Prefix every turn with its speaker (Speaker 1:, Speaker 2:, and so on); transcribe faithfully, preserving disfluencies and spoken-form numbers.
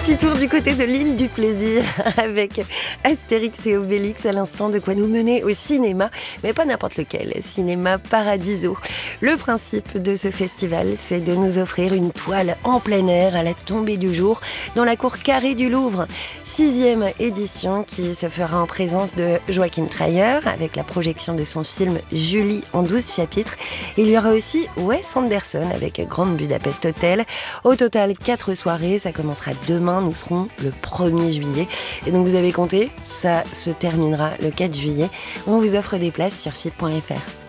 Speaker 1: Petit tour du côté de l'île du plaisir avec Astérix et Obélix à l'instant, de quoi nous mener au cinéma, mais pas n'importe lequel, Cinéma Paradiso. Le principe de ce festival, c'est de nous offrir une toile en plein air à la tombée du jour dans la cour carrée du Louvre. Sixième édition qui se fera en présence de Joachim Trier avec la projection de son film Julie en douze chapitres. Il y aura aussi Wes Anderson avec Grand Budapest Hotel. Au total, quatre soirées, ça commencera demain, nous serons le premier juillet. Et donc vous avez compté, ça se terminera le quatre juillet. On vous offre des places sur F I P point F R.